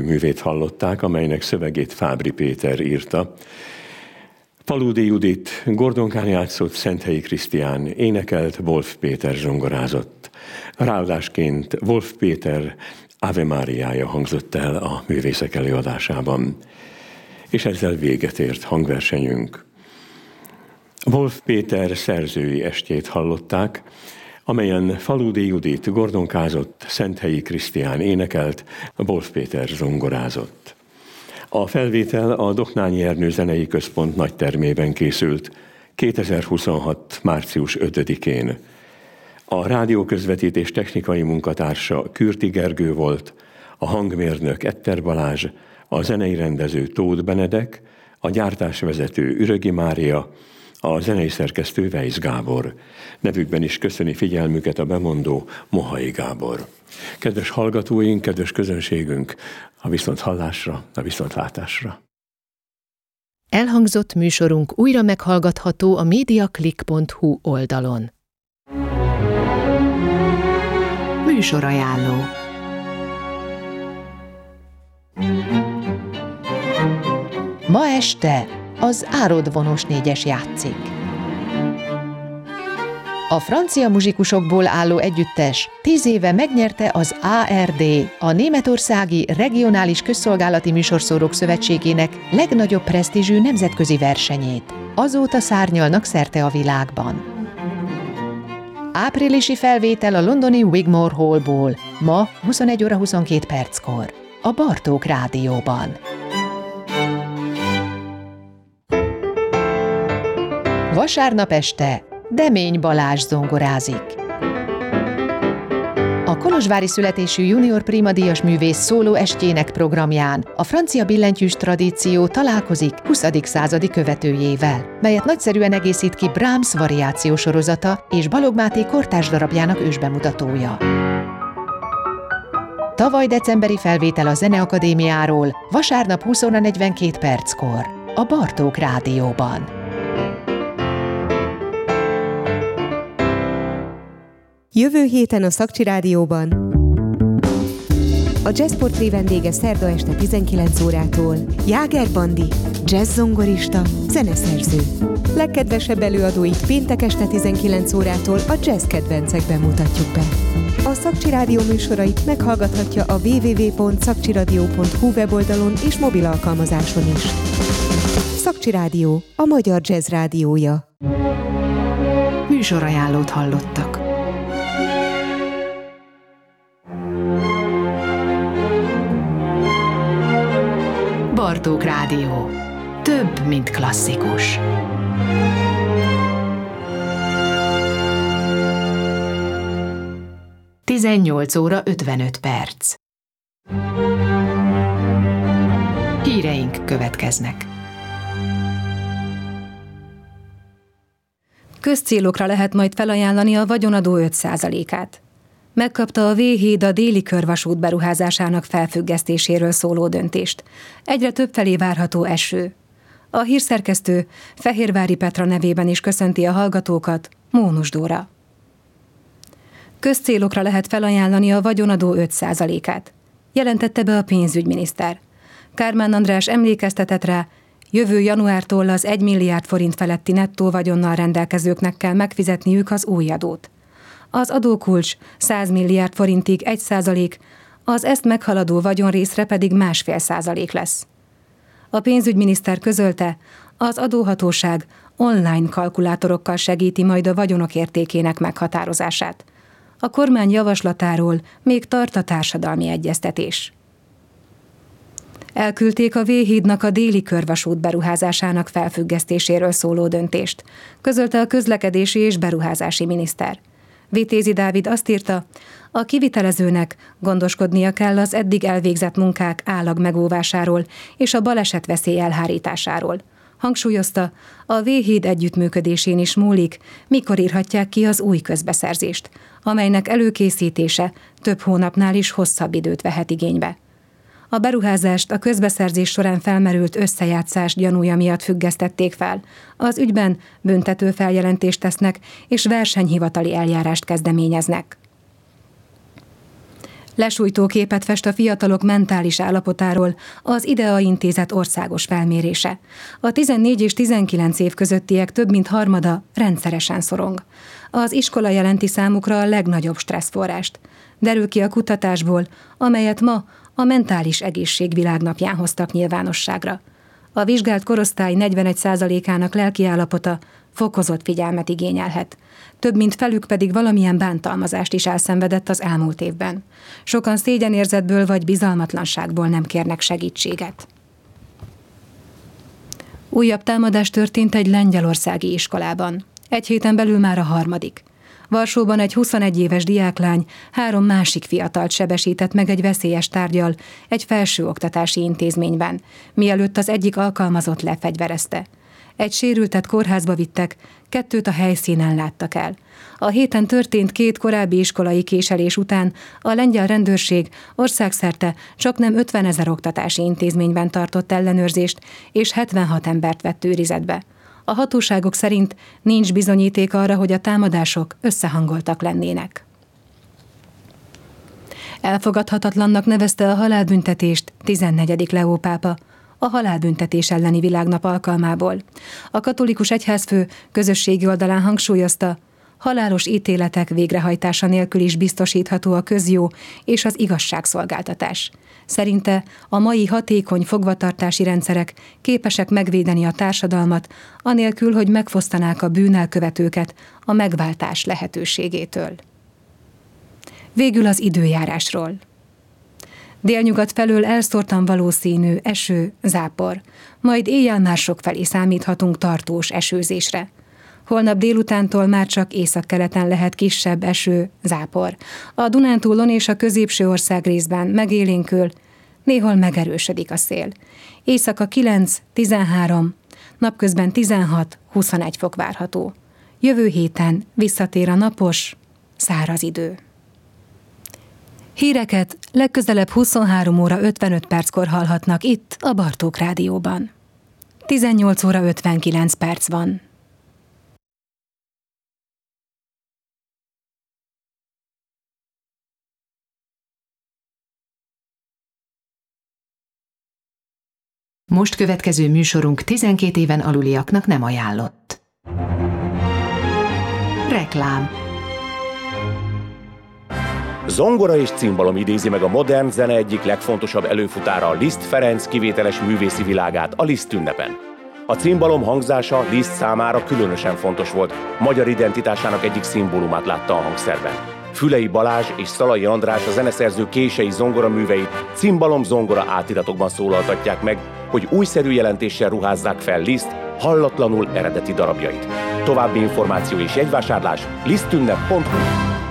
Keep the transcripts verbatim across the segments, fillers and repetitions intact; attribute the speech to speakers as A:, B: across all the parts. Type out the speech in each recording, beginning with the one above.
A: művét hallották, amelynek szövegét Fábry Péter írta. Faludi Judit, Gordon Kahn játszott, Szenthelyi Krisztián énekelt, Wolf Péter zongorázott. Ráadásként Wolf Péter Ave Máriája hangzott el a művészek előadásában. És ezzel véget ért hangversenyünk. Wolf Péter szerzői estjét hallották, amelyen Faludi Judit gordonkázott, Szenthelyi Krisztián énekelt, Wolf Péter zongorázott. A felvétel a Doknányi Ernő Zenei Központ nagytermében készült kétezer-huszonhat. március ötödikén. A rádióközvetítés technikai munkatársa Kürti Gergő volt, a hangmérnök Etter Balázs, a zenei rendező Tóth Benedek, a gyártásvezető Ürögi Mária, a zenei szerkesztő Weisz Gábor. Nevükben is köszöni figyelmüket a bemondó Mohai Gábor. Kedves hallgatóink, kedves közönségünk, a viszonthallásra, a viszontlátásra.
B: Elhangzott műsorunk újra meghallgatható a mediaclick pont hu oldalon. Műsorajánló. Ma este az Árod vonos négyes játszik. A francia muzsikusokból álló együttes tíz éve megnyerte az á er dé, a Németországi Regionális Közszolgálati Műsorszórók Szövetségének legnagyobb presztízsű nemzetközi versenyét. Azóta szárnyalnak szerte a világban. Áprilisi felvétel a londoni Wigmore Hallból, ma huszonegy óra huszonkét perckor, a Bartók Rádióban. Vasárnap este Demény Balázs zongorázik. A kolozsvári születésű junior primadíjas művész szóló estjének programján a francia billentyűs tradíció találkozik huszadik századi követőjével, melyet nagyszerűen egészít ki Brahms variáció sorozata és Balogh Máté kortárs darabjának ősbemutatója. Tavaly decemberi felvétel a Zeneakadémiáról vasárnap húsz óra negyvenkét perckor, a Bartók Rádióban.
C: Jövő héten a Szakcsi Rádióban a Jazz Portré vendége szerda este tizenkilenc órától Jáger Bandi, jazz zongorista, zeneszerző. Legkedvesebb előadóit péntek este tizenkilenc órától a jazz kedvencekben mutatjuk be. A Szakcsi Rádió műsorait meghallgathatja a double-u double-u double-u pont szakcsiradio pont hu weboldalon és mobil alkalmazáson is. Szakcsi Rádió, a magyar jazz rádiója.
B: Műsorajánlót hallottak. Bartók Rádió. Több, mint klasszikus. tizennyolc óra ötvenöt perc. Híreink következnek.
D: Közcélokra lehet majd felajánlani a vagyonadó öt százalékát. Megkapta a V-híd a déli körvasút beruházásának felfüggesztéséről szóló döntést. Egyre többfelé várható eső. A hírszerkesztő Fehérvári Petra nevében is köszönti a hallgatókat, Mónus Dóra. Közcélokra lehet felajánlani a vagyonadó öt százalékát. Jelentette be a pénzügyminiszter. Kármán András emlékeztetett rá, jövő januártól az egy milliárd forint feletti nettó vagyonnal rendelkezőknek kell megfizetniük az új adót. Az adókulcs száz milliárd forintig egy százalék, az ezt meghaladó vagyonrészre pedig másfél százalék lesz. A pénzügyminiszter közölte, az adóhatóság online kalkulátorokkal segíti majd a vagyonok értékének meghatározását. A kormány javaslatáról még tart a társadalmi egyeztetés. Elküldték a V-hídnak a déli körvasút beruházásának felfüggesztéséről szóló döntést, közölte a közlekedési és beruházási miniszter. Vitézi Dávid azt írta, a kivitelezőnek gondoskodnia kell az eddig elvégzett munkák állag megóvásáról és a balesetveszély elhárításáról. Hangsúlyozta, a V-híd együttműködésén is múlik, mikor írhatják ki az új közbeszerzést, amelynek előkészítése több hónapnál is hosszabb időt vehet igénybe. A beruházást a közbeszerzés során felmerült összejátszás gyanúja miatt függesztették fel. Az ügyben büntető feljelentést tesznek és versenyhivatali eljárást kezdeményeznek. Lesújtó képet fest a fiatalok mentális állapotáról az IDEA Intézet országos felmérése. A tizennégy és tizenkilenc év közöttiek több mint harmada rendszeresen szorong. Az iskola jelenti számukra a legnagyobb stresszforrást. Derül ki a kutatásból, amelyet ma a Mentális Egészség Világnapján hoztak nyilvánosságra. A vizsgált korosztály negyvenegy százalékának lelkiállapota fokozott figyelmet igényelhet. Több mint felük pedig valamilyen bántalmazást is elszenvedett az elmúlt évben. Sokan szégyenérzetből vagy bizalmatlanságból nem kérnek segítséget. Újabb támadás történt egy lengyelországi iskolában. Egy héten belül már a harmadik. Varsóban egy huszonegy éves diáklány három másik fiatalt sebesített meg egy veszélyes tárggyal egy felsőoktatási intézményben, mielőtt az egyik alkalmazott lefegyverezte. Egy sérültet kórházba vittek, kettőt a helyszínen láttak el. A héten történt két korábbi iskolai késelés után a lengyel rendőrség országszerte csaknem ötvenezer oktatási intézményben tartott ellenőrzést, és hetvenhat embert vett őrizetbe. A hatóságok szerint nincs bizonyíték arra, hogy a támadások összehangoltak lennének. Elfogadhatatlannak nevezte a halálbüntetést tizennegyedik Leó pápa a halálbüntetés elleni világnap alkalmából. A katolikus egyházfő közösségi oldalán hangsúlyozta, halálos ítéletek végrehajtása nélkül is biztosítható a közjó és az igazságszolgáltatás. Szerinte a mai hatékony fogvatartási rendszerek képesek megvédeni a társadalmat, anélkül, hogy megfosztanák a bűnelkövetőket a megváltás lehetőségétől. Végül az időjárásról. Délnyugat felől elszórtan valószínű eső, zápor, majd éjjel már sokfelé számíthatunk tartós esőzésre. Holnap délutántól már csak északkeleten lehet kisebb eső, zápor. A Dunántúlon és a középső ország részben megélénkül, néhol megerősödik a szél. Éjszaka kilenc-tizenhárom, napközben tizenhat-huszonegy fok várható. Jövő héten visszatér a napos, száraz idő. Híreket legközelebb huszonhárom óra ötvenöt perckor hallhatnak itt a Bartók Rádióban. tizennyolc óra ötvenkilenc perc van.
B: Most következő műsorunk tizenkét éven aluliaknak nem ajánlott. Reklám.
E: Zongora és cimbalom idézi meg a modern zene egyik legfontosabb előfutára, a Liszt Ferenc kivételes művészi világát a Liszt ünnepen. A cimbalom hangzása Liszt számára különösen fontos volt, magyar identitásának egyik szimbólumát látta a hangszerben. Fülei Balázs és Szalai András, a zeneszerző kései zongoraműveit cimbalom-zongora átiratokban szólaltatják meg, hogy újszerű jelentéssel ruházzák fel Liszt hallatlanul eredeti darabjait. További információ és jegyvásárlás lisztünnep pont hu.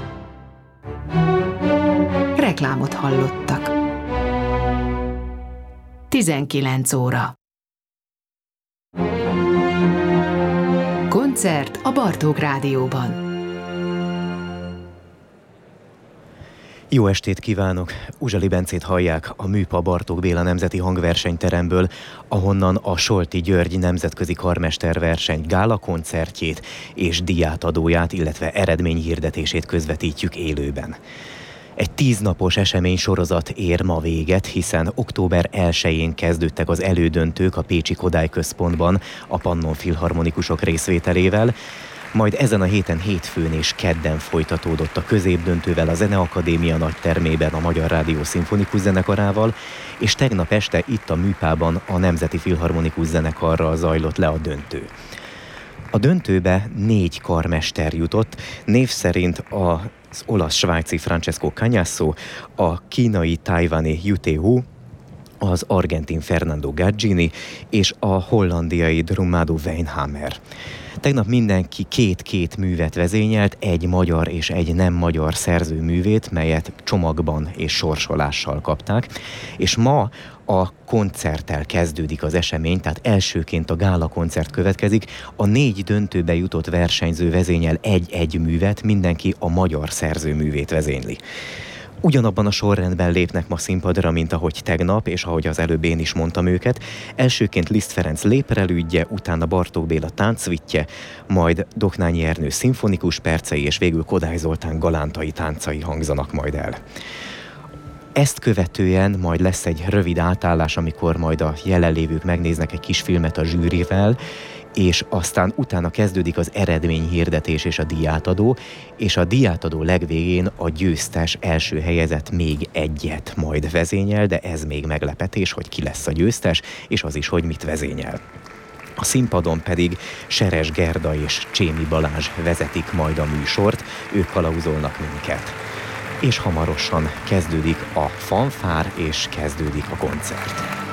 B: Reklámot hallottak. tizenkilenc óra. Koncert a Bartók Rádióban.
F: Jó estét kívánok! Uzsali Bencét hallják a Műpa Bartók Béla Nemzeti Hangversenyteremből, ahonnan a Solti György Nemzetközi Karmesterverseny gála koncertjét és díjátadóját, illetve eredményhirdetését közvetítjük élőben. Egy tíznapos esemény sorozat ér ma véget, hiszen október elsején kezdődtek az elődöntők a Pécsi Kodály Központban a Pannon Filharmonikusok részvételével, majd ezen a héten hétfőn és kedden folytatódott a középdöntővel a Zeneakadémia nagytermében a Magyar Rádió Szimfonikus Zenekarával, és tegnap este itt a Műpában a Nemzeti Filharmonikus Zenekarral zajlott le a döntő. A döntőbe négy karmester jutott, név szerint az olasz-svájci Francesco Cagnasso, a kínai-tajvani Yute Hu, az argentin Fernando Gaggini és a hollandiai Drummado Weinhammer. Tegnap mindenki két-két művet vezényelt, egy magyar és egy nem magyar szerző művét, melyet csomagban és sorsolással kapták, és ma a koncerttel kezdődik az esemény, tehát elsőként a gála koncert következik, a négy döntőbe jutott versenyző vezényel egy-egy művet, mindenki a magyar szerző művét vezényli. Ugyanabban a sorrendben lépnek ma színpadra, mint ahogy tegnap, és ahogy az előbb én is mondtam őket. Elsőként Liszt Ferenc léprelődje, utána Bartók Béla táncvittye, majd Doknányi Ernő szimfonikus percei, és végül Kodály Zoltán galántai táncai hangzanak majd el. Ezt követően majd lesz egy rövid átállás, amikor majd a jelenlévők megnéznek egy kis filmet a zsűrivel, és aztán utána kezdődik az eredményhirdetés és a díjátadó, és a díjátadó legvégén a győztes első helyezett még egyet majd vezényel, de ez még meglepetés, hogy ki lesz a győztes, és az is, hogy mit vezényel. A színpadon pedig Seres Gerda és Csémi Balázs vezetik majd a műsort, ők kalauzolnak minket. És hamarosan kezdődik a fanfár, és kezdődik a koncert.